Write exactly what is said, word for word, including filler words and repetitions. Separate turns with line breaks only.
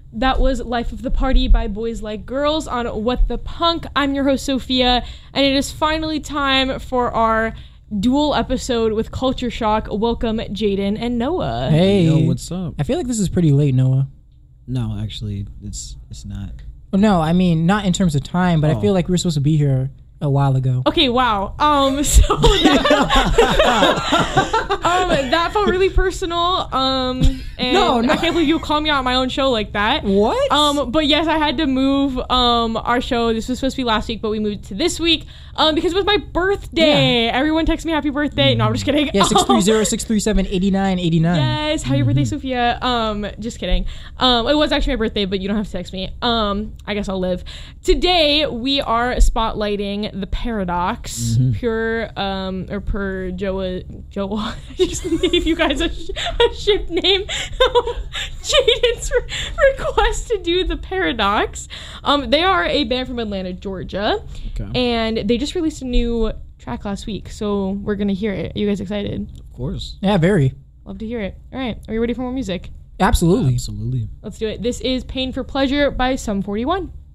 That was Life of the Party by Boys Like Girls on What the Punk. I'm your host, Sophia, and it is finally time for our dual episode with Culture Shock. Welcome, Jaden and Noah.
Hey.
Yo, what's up?
I feel like this is pretty late, Noah.
No, actually, it's it's not.
Well, no, I mean, not in terms of time, but
Oh.
I feel like we were supposed to be here a while ago.
Okay, wow. Um, so that, um, that felt really personal. Um, and
No, no.
I can't believe you call me out on my own show like that.
What?
Um, but yes, I had to move um our show. This was supposed to be last week, but we moved it to this week. Um, because it was my birthday.
Yeah.
Everyone text me happy birthday. No, I'm just kidding.
Yeah, six three zero, six three seven, eight nine eight nine.
Yes, happy birthday, Sophia. Um, just kidding. Um, it was actually my birthday, but you don't have to text me. Um, I guess I'll live. Today we are spotlighting the Paradox,
Mm-hmm.
pure um or per Joa Joa. I just gave you guys a, sh- a ship name. Jaden's re- request to do the Paradox. Um, they are a band from Atlanta, Georgia,
Okay.
and they just released a new track last week. So we're gonna hear it. Are you guys excited?
Of course.
Yeah, very.
Love to hear it. All right, are you ready for more music?
Absolutely.
Absolutely.
Let's do it. This is Pain for Pleasure by Sum forty-one.